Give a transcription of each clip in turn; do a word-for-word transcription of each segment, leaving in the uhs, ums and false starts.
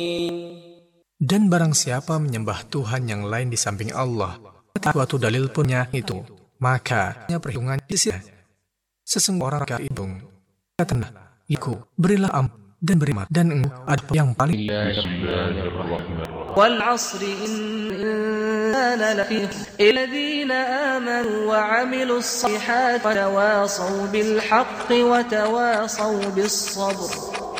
Dan barang siapa menyembah Tuhan yang lain di samping Allah, suatu dalil punya itu, maka perhitungan sisi sesungguhnya orang hitung. Katakanlah, Iku, berilah am dan berimat dan engkau ada yang paling. Wal asri innal lafi alladhina amanu wa 'amilus salihati wa tawasaw bil haqqi wa tawasaw bis sabr.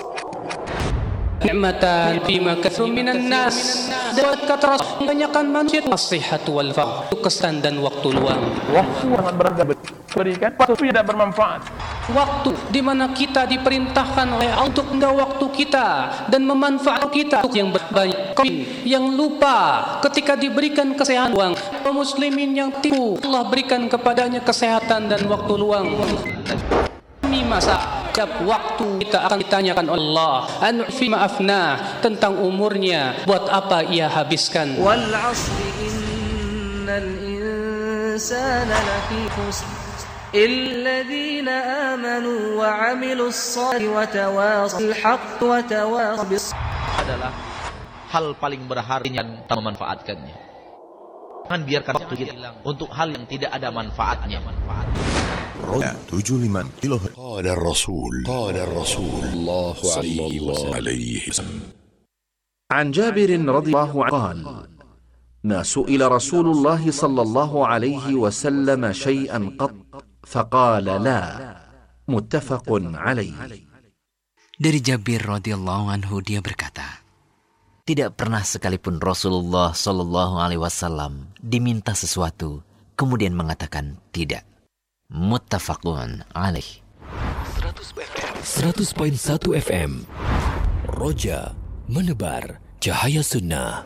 Ni'matan fima katsir minan nas. Dan kata Rasul, kebanyakan manusia as-sihat wal faqr, kesan dan waktu luang. Waktu sangat berharga berikan, waktu tidak bermanfaat. Waktu di mana kita diperintahkan oleh Allah untuk menggawal waktu kita dan memanfaatkan kita yang berbanyak. Yang lupa ketika diberikan kesehatan luang, kaum muslimin yang tipu, Allah berikan kepadanya kesehatan dan waktu luang. Demi masa setiap waktu kita akan ditanyakan oleh Allah an fi ma'afna, tentang umurnya buat apa ia habiskan. Wal 'asri innal insana lafi khusr illadzina amanu wa 'amilus salihati wa tawasaw bil haqqi wa tawasaw bis adalah hal paling berharga yang tak memanfaatkannya. Jangan biarkan waktu kita untuk hal yang tidak ada manfaatnya. Roda tujuh puluh lima kilohertz. Qala Rasul, qala Rasulullah sallallahu alaihi wasallam. An Jabir radhiyallahu anhu qala: "Ma su'ila Rasulullah sallallahu alaihi wasallam shay'an qat, faqala la." Muttafaqun alaihi. Dari Jabir radhiyallahu anhu dia berkata, tidak pernah sekalipun Rasulullah sallallahu alaihi wasallam diminta sesuatu kemudian mengatakan tidak. Muttafaqun alaih. seratus koma satu F M Roja menebar cahaya sunnah.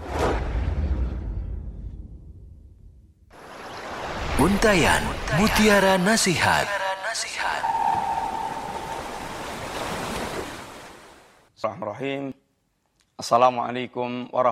Untayan Mutiara Nasihat. Bismillahirrahmanirrahim. Assalamualaikum warahmatullahi